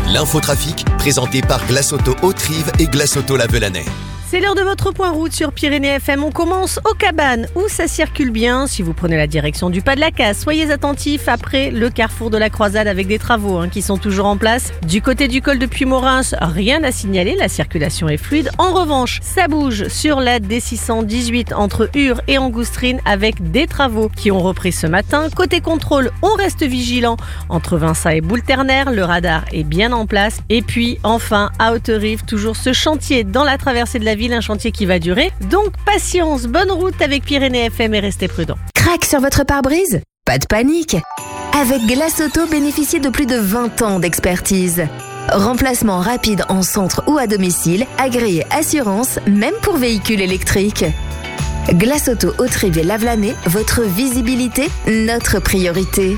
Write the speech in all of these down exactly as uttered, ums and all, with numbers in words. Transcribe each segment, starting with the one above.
L'infotrafic, présenté par Glace Auto Haute-Rive et Glace Auto Lavelanais. C'est l'heure de votre point route sur Pyrénées F M. On commence aux cabanes où ça circule bien. Si vous prenez la direction du Pas de la Casse, soyez attentifs après le carrefour de la Croisade avec des travaux hein, qui sont toujours en place. Du côté du col de Puy-Morins, rien à signaler, la circulation est fluide. En revanche, ça bouge sur la D six cent dix-huit entre Ur et Angoustrine avec des travaux qui ont repris ce matin. Côté contrôle, on reste vigilant entre Vinça et Boule-Ternaire. Le radar est bien en place. Et puis enfin, à Haute-Rive, toujours ce chantier dans la traversée de la ville, un chantier qui va durer. Donc patience, bonne route avec Pyrénées F M et restez prudents. Crac sur votre pare-brise ? Pas de panique. Avec Glace Auto, bénéficiez de plus de vingt ans d'expertise. Remplacement rapide en centre ou à domicile, agréé assurance, même pour véhicules électriques. Glace Auto Haute-Rive et Lavelanais, votre visibilité, notre priorité.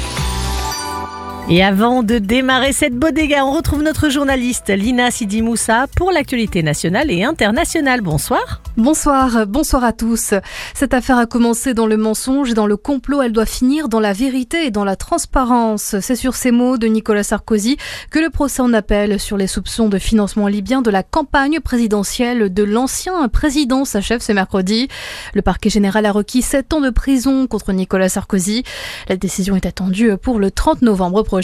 Et avant de démarrer cette bodega, on retrouve notre journaliste Lina Sidi Moussa pour l'actualité nationale et internationale. Bonsoir. Bonsoir, bonsoir à tous. Cette affaire a commencé dans le mensonge et dans le complot. Elle doit finir dans la vérité et dans la transparence. C'est sur ces mots de Nicolas Sarkozy que le procès en appel sur les soupçons de financement libyen de la campagne présidentielle de l'ancien président s'achève ce mercredi. Le parquet général a requis sept ans de prison contre Nicolas Sarkozy. La décision est attendue pour le trente novembre prochain.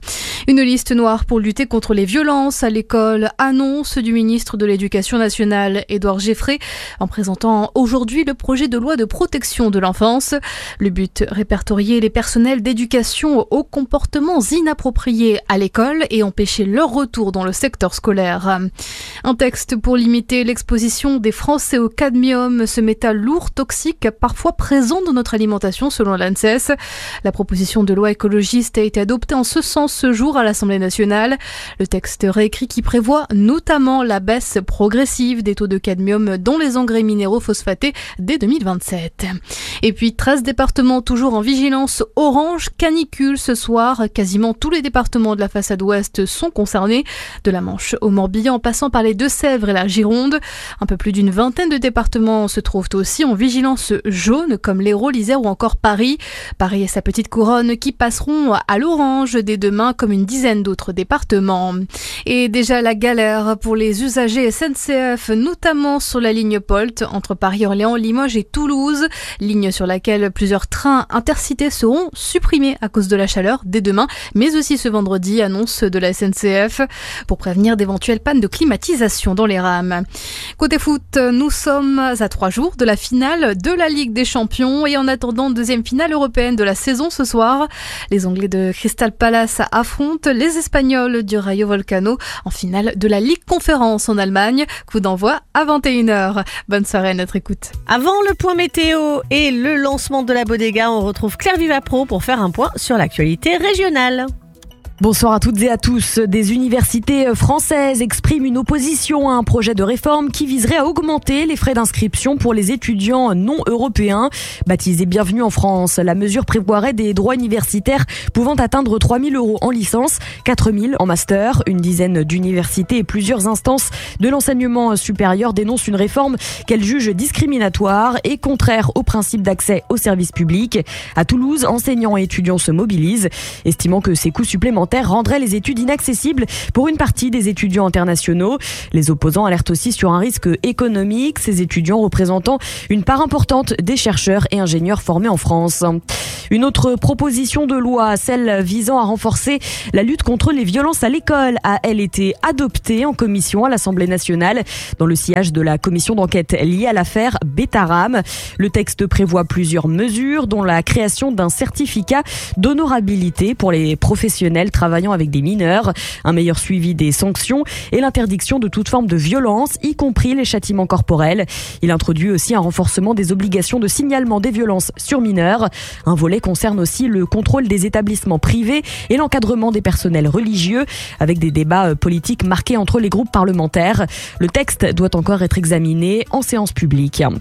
Une liste noire pour lutter contre les violences à l'école, annonce du ministre de l'Éducation nationale, Édouard Geffray, en présentant aujourd'hui le projet de loi de protection de l'enfance. Le but, répertorier les personnels d'éducation aux comportements inappropriés à l'école et empêcher leur retour dans le secteur scolaire. Un texte pour limiter l'exposition des Français au cadmium, ce métal lourd, toxique, parfois présent dans notre alimentation selon l'ANSES. La proposition de loi écologiste a été adoptée en ce sens ce jour à l'Assemblée nationale. Le texte réécrit qui prévoit notamment la baisse progressive des taux de cadmium dans les engrais minéraux phosphatés dès deux mille vingt-sept. Et puis treize départements toujours en vigilance orange canicule ce soir. Quasiment tous les départements de la façade ouest sont concernés, de la Manche au Morbihan en passant par les Deux-Sèvres et la Gironde. Un peu plus d'une vingtaine de départements se trouvent aussi en vigilance jaune comme l'Hérault, l'Isère ou encore Paris. Paris et sa petite couronne qui passeront à l'orange dès demain comme une dizaine d'autres départements. Et déjà la galère pour les usagers S N C F, notamment sur la ligne Polt entre Paris-Orléans, Limoges et Toulouse, ligne sur laquelle plusieurs trains intercités seront supprimés à cause de la chaleur dès demain, mais aussi ce vendredi, annonce de la S N C F, pour prévenir d'éventuelles pannes de climatisation dans les rames. Côté foot, nous sommes à trois jours de la finale de la Ligue des Champions et en attendant deuxième finale européenne de la saison ce soir, les Anglais de Crystal Palace affrontent les Espagnols du Rayo Vallecano en finale de la Ligue Conférence en Allemagne. Coup d'envoi à vingt et une heures. Bonne soirée à notre écoute. Avant le point météo et le lancement de la bodega, on retrouve Claire Vivapro pour faire un point sur l'actualité régionale. Bonsoir à toutes et à tous. Des universités françaises expriment une opposition à un projet de réforme qui viserait à augmenter les frais d'inscription pour les étudiants non européens. Baptisé Bienvenue en France, la mesure prévoirait des droits universitaires pouvant atteindre trois mille euros en licence, quatre mille en master. Une dizaine d'universités et plusieurs instances de l'enseignement supérieur dénoncent une réforme qu'elles jugent discriminatoire et contraire au principe d'accès aux services publics. À Toulouse, enseignants et étudiants se mobilisent, estimant que ces coûts supplémentaires rendrait les études inaccessibles pour une partie des étudiants internationaux. Les opposants alertent aussi sur un risque économique, ces étudiants représentant une part importante des chercheurs et ingénieurs formés en France. Une autre proposition de loi, celle visant à renforcer la lutte contre les violences à l'école, a elle été adoptée en commission à l'Assemblée nationale dans le sillage de la commission d'enquête liée à l'affaire Betaram. Le texte prévoit plusieurs mesures, dont la création d'un certificat d'honorabilité pour les professionnels travaillant avec des mineurs, un meilleur suivi des sanctions et l'interdiction de toute forme de violence, y compris les châtiments corporels. Il introduit aussi un renforcement des obligations de signalement des violences sur mineurs. Un volet concerne aussi le contrôle des établissements privés et l'encadrement des personnels religieux, avec des débats politiques marqués entre les groupes parlementaires. Le texte doit encore être examiné en séance publique.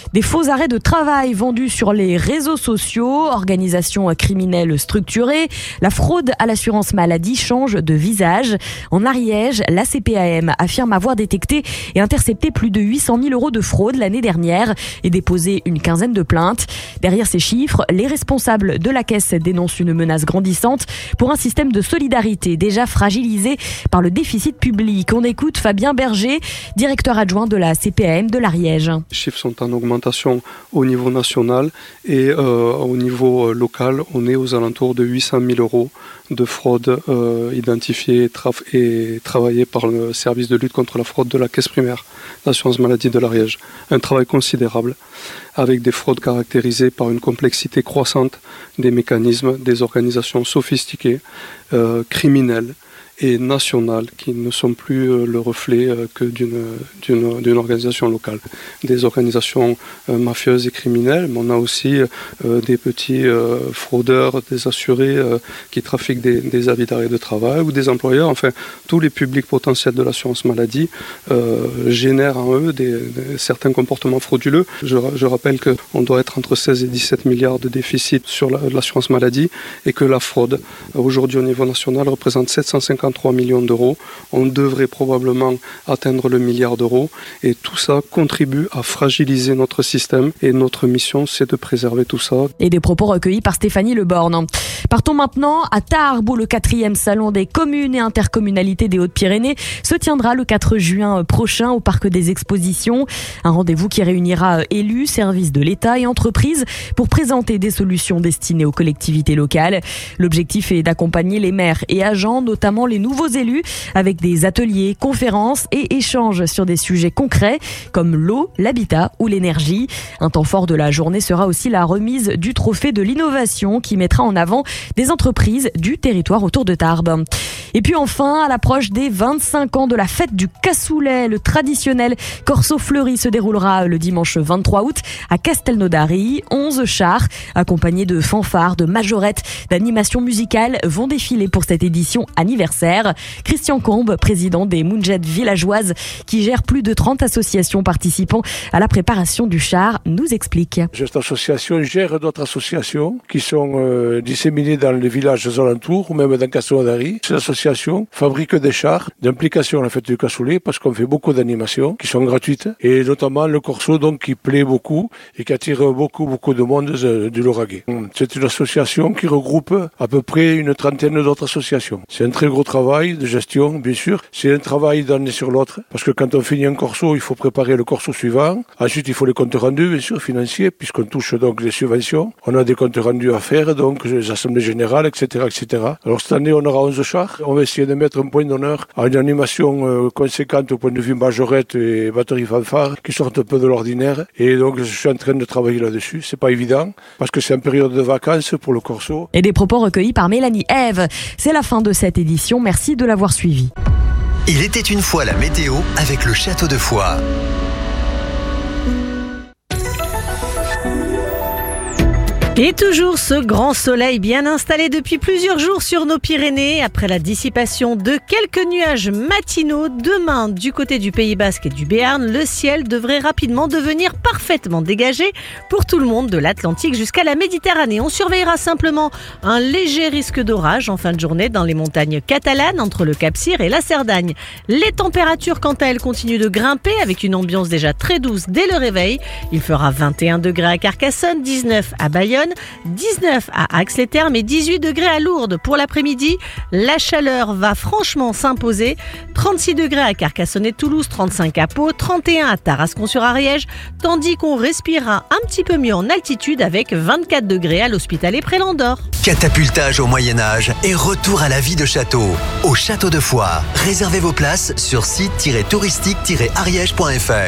Des faux arrêts de travail vendus sur les réseaux sociaux, organisation criminelle structurée, la fraude à l'assurance maladie change de visage. En Ariège, la C P A M affirme avoir détecté et intercepté plus de huit cent mille euros de fraude l'année dernière et déposé une quinzaine de plaintes. Derrière ces chiffres, les responsables de la caisse dénoncent une menace grandissante pour un système de solidarité déjà fragilisé par le déficit public. On écoute Fabien Berger, directeur adjoint de la C P A M de l'Ariège. Les chiffres sont en augmentation au niveau national et euh, au niveau local, on est aux alentours de huit cent mille euros de fraude euh, identifiée et, tra- et travaillée par le service de lutte contre la fraude de la caisse primaire d'assurance maladie de l'Ariège. Un travail considérable avec des fraudes caractérisées par une complexité croissante des mécanismes, des organisations sophistiquées, euh, criminelles et nationales qui ne sont plus euh, le reflet euh, que d'une, d'une, d'une organisation locale. Des organisations euh, mafieuses et criminelles, mais on a aussi euh, des petits euh, fraudeurs, des assurés euh, qui trafiquent des, des avis d'arrêt de travail ou des employeurs. Enfin, tous les publics potentiels de l'assurance maladie euh, génèrent en eux des, des, certains comportements frauduleux. Je, je rappelle qu'on doit être entre seize et dix-sept milliards de déficit sur la, l'assurance maladie et que la fraude, aujourd'hui au niveau national, représente sept cent cinquante trois millions d'euros. On devrait probablement atteindre le milliard d'euros et tout ça contribue à fragiliser notre système et notre mission, c'est de préserver tout ça. Et des propos recueillis par Stéphanie Leborne. Partons maintenant à Tarbes où le quatrième salon des communes et intercommunalités des Hautes-Pyrénées se tiendra le quatre juin prochain au Parc des Expositions. Un rendez-vous qui réunira élus, services de l'État et entreprises pour présenter des solutions destinées aux collectivités locales. L'objectif est d'accompagner les maires et agents, notamment les nouveaux élus, avec des ateliers, conférences et échanges sur des sujets concrets comme l'eau, l'habitat ou l'énergie. Un temps fort de la journée sera aussi la remise du trophée de l'innovation qui mettra en avant des entreprises du territoire autour de Tarbes. Et puis enfin, à l'approche des vingt-cinq ans de la fête du cassoulet, le traditionnel Corso Fleuri se déroulera le dimanche vingt-trois août à Castelnaudary. onze chars, accompagnés de fanfares, de majorettes, d'animations musicales, vont défiler pour cette édition anniversaire. Christian Combe, président des Mounjettes villageoises, qui gère plus de trente associations participant à la préparation du char, nous explique. Cette association gère d'autres associations qui sont euh, disséminées dans les villages alentours ou même dans Castelnaudary. Cette association fabrique des chars d'implication à la fête du cassoulet parce qu'on fait beaucoup d'animations qui sont gratuites et notamment le corso donc qui plaît beaucoup et qui attire beaucoup beaucoup de monde du Lauragais. C'est une association qui regroupe à peu près une trentaine d'autres associations. C'est un très gros travail de gestion, bien sûr. C'est un travail d'année sur l'autre parce que quand on finit un corso, il faut préparer le corso suivant. Ensuite, il faut les comptes rendus, bien sûr, financiers, puisqu'on touche donc les subventions. On a des comptes rendus à faire, donc les assemblées générales, et cetera, et cetera. Alors cette année, on aura onze chars. On va essayer de mettre un point d'honneur à une animation euh, conséquente au point de vue majorette et batterie fanfare qui sortent un peu de l'ordinaire. Et donc, je suis en train de travailler là-dessus. C'est pas évident parce que c'est en période de vacances pour le corso. Et des propos recueillis par Mélanie Ève. C'est la fin de cette édition. Merci de l'avoir suivi. Il était une fois la météo avec le Château de Foix. Et toujours ce grand soleil bien installé depuis plusieurs jours sur nos Pyrénées. Après la dissipation de quelques nuages matinaux, demain du côté du Pays Basque et du Béarn, le ciel devrait rapidement devenir parfaitement dégagé pour tout le monde de l'Atlantique jusqu'à la Méditerranée. On surveillera simplement un léger risque d'orage en fin de journée dans les montagnes catalanes entre le Cap-Cyr et la Cerdagne. Les températures quant à elles continuent de grimper avec une ambiance déjà très douce dès le réveil. Il fera vingt et un degrés à Carcassonne, dix-neuf à Bayonne, dix-neuf à Ax-les-Thermes et dix-huit degrés à Lourdes. Pour l'après-midi, la chaleur va franchement s'imposer. trente-six degrés à Carcassonne et Toulouse, trente-cinq à Pau, trente et un à Tarascon-sur-Ariège, tandis qu'on respirera un petit peu mieux en altitude avec vingt-quatre degrés à l'Hospitalet près l'Andorre. Catapultage au Moyen-Âge et retour à la vie de château. Au Château de Foix, réservez vos places sur site tiret touristique tiret ariège point f r.